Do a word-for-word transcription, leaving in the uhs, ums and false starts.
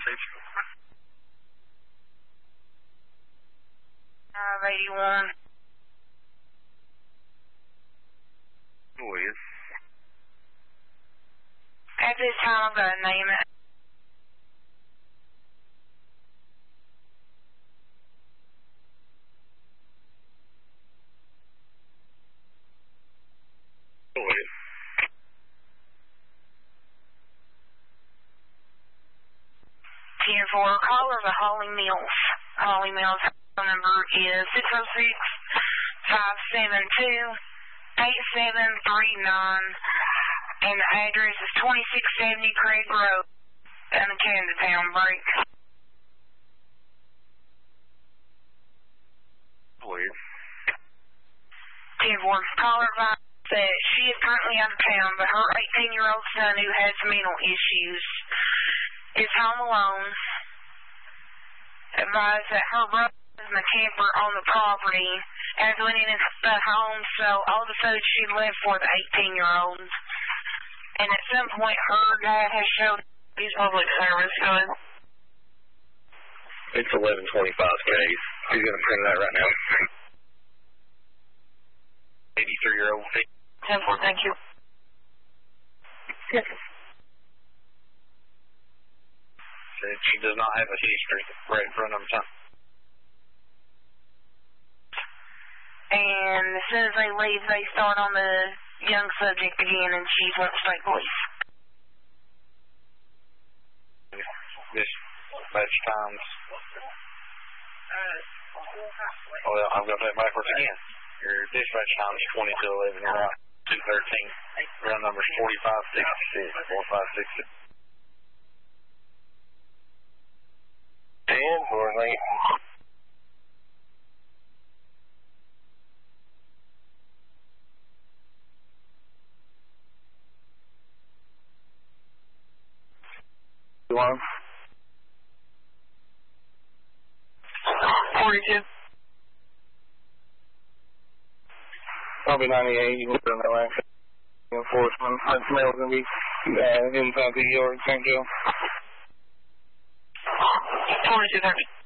five eighty-one. Who is? At this time, I'm going to name it. Who is? ten four, caller to Holly Mills. Holly Mills' phone number is six oh six, five seven two, eight seven three nine, and the address is twenty-six seventy Craig Road in the Town break. Weird. ten four, caller advised that she is currently out of town, but her eighteen-year-old son, who has mental issues, is home alone. Advised that her brother is in the camper on the property as went in the home, so all the food she left for the eighteen-year-old. And at some point, her dad has showed his public service good. It's eleven twenty-five case. He's going to print that right now. eighty-three-year-old. ten four, thank you. Yes. Said she does not have a history right in front of him. And as soon as they leave, they start on the young subject again, and she won't state police. Dispatch times. Oh, well, I'm going to play it backwards again. Your dispatch time is twenty to eleven. You're right. two thirteen. Ground number is forty-five sixty-six. forty-five sixty-six. ten, four, late. One. forty-two. Probably ninety-eight. You can put in that line. Enforcement. That smell's going to be uh, inside the yard. Thank you. twenty-two thirty.